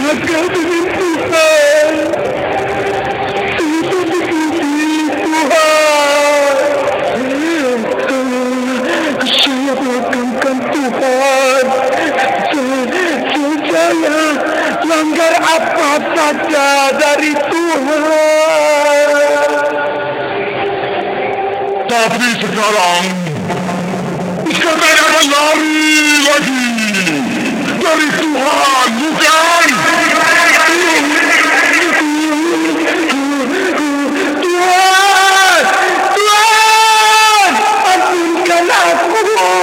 durhaka dengan Tuhan. Saya begini Tuhan. Saya melakukan Tuhan. Saya langgar apa saja dari Tuhan. Tapi sekarang saya akan lari lagi dari Tuhan,